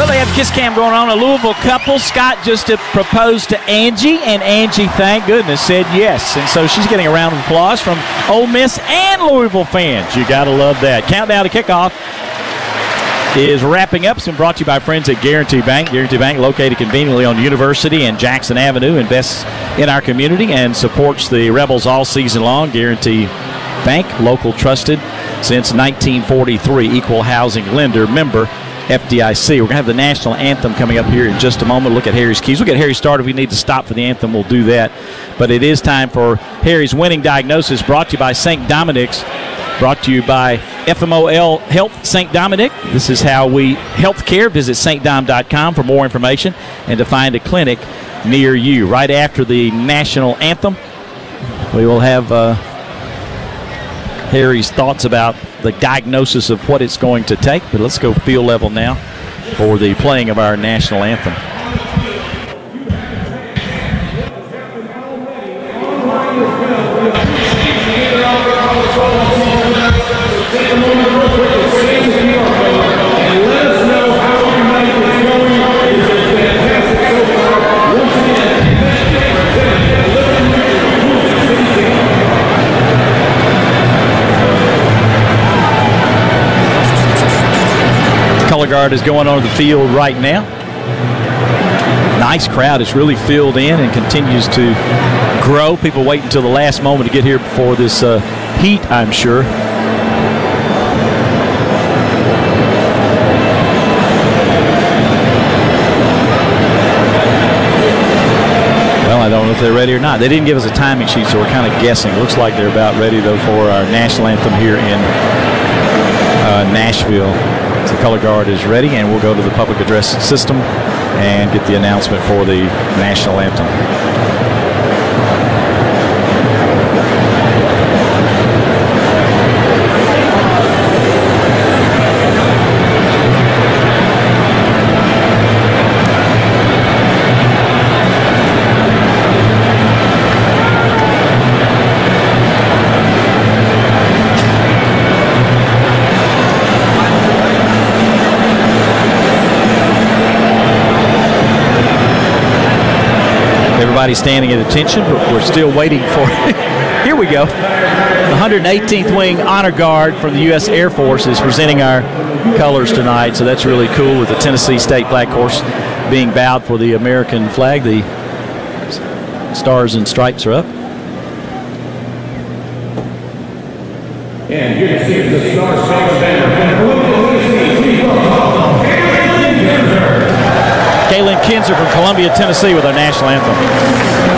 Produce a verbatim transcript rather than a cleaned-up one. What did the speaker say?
Well, they have kiss cam going on. A Louisville couple. Scott just uh, proposed to Angie, and Angie, thank goodness, said yes. And so she's getting a round of applause from Ole Miss and Louisville fans. You got to love that. Countdown to kickoff is wrapping up. It's been brought to you by friends at Guarantee Bank. Guarantee Bank, located conveniently on University and Jackson Avenue, invests in our community and supports the Rebels all season long. Guarantee Bank, local trusted since nineteen forty-three, equal housing lender, member F D I C. We're going to have the national anthem coming up here in just a moment. Look at Harry's keys. We'll get Harry started. If we need to stop for the anthem, we'll do that. But it is time for Harry's winning diagnosis, brought to you by Saint Dominic's, brought to you by F M O L Health Saint Dominic. This is how we health care. Visit saint dom dot com for more information and to find a clinic near you. Right after the national anthem, we will have uh, Harry's thoughts about the diagnosis of what it's going to take. But let's go field level now for the playing of our national anthem. Color guard is going on the field right now. Nice crowd. It's really filled in and continues to grow. People wait until the last moment to get here before this uh, heat, I'm sure. Well, I don't know if they're ready or not. They didn't give us a timing sheet, so we're kind of guessing. Looks like they're about ready, though, for our national anthem here in uh, Nashville. The color guard is ready, and we'll go to the public address system and get the announcement for the national anthem. Everybody standing at attention, but we're still waiting for here we go. The one hundred eighteenth Wing Honor Guard from the U S Air Force is presenting our colors tonight, so that's really cool, with the Tennessee State flag, of course, being bowed for the American flag. The stars and stripes are up. And here to see the Star Spangled Banner from Columbia, Tennessee, please welcome Kaylin Kinzer. Kaylin Kinzer from Columbia, Tennessee, with our national anthem.